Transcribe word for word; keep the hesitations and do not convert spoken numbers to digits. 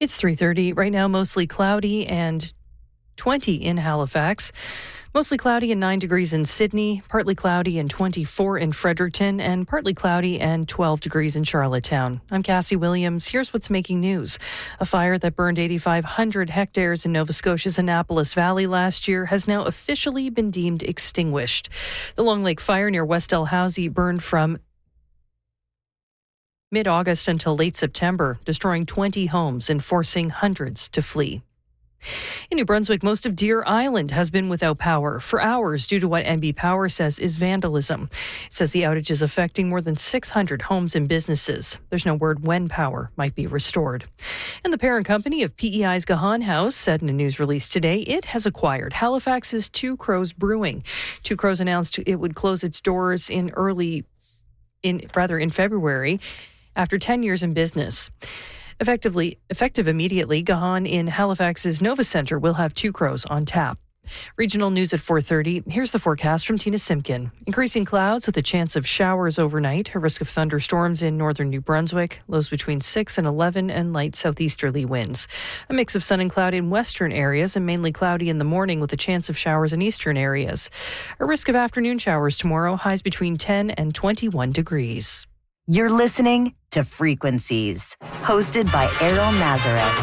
It's three thirty. Right now, mostly cloudy and twenty in Halifax. Mostly cloudy and nine degrees in Sydney, partly cloudy and twenty-four in Fredericton, and partly cloudy and twelve degrees in Charlottetown. I'm Cassie Williams. Here's what's making news. A fire that burned eight thousand five hundred hectares in Nova Scotia's Annapolis Valley last year has now officially been deemed extinguished. The Long Lake fire near West Dalhousie burned from mid-August until late September, destroying twenty homes and forcing hundreds to flee. In New Brunswick, most of Deer Island has been without power for hours due to what N B Power says is vandalism. It says the outage is affecting more than six hundred homes and businesses. There's no word when power might be restored. And the parent company of P E I's Gahan House said in a news release today it has acquired Halifax's Two Crows Brewing. Two Crows announced it would close its doors in early, in rather in February, after ten years in business. Effectively, effective immediately, Gahan in Halifax's Nova Centre will have Two Crows on tap. Regional news at four thirty. Here's the forecast from Tina Simpkin. Increasing clouds with a chance of showers overnight, a risk of thunderstorms in northern New Brunswick, lows between six and eleven, and light southeasterly winds. A mix of sun and cloud in western areas and mainly cloudy in the morning with a chance of showers in eastern areas. A risk of afternoon showers tomorrow, highs between ten and twenty-one degrees. You're listening to Frequencies, hosted by Errol Nazareth.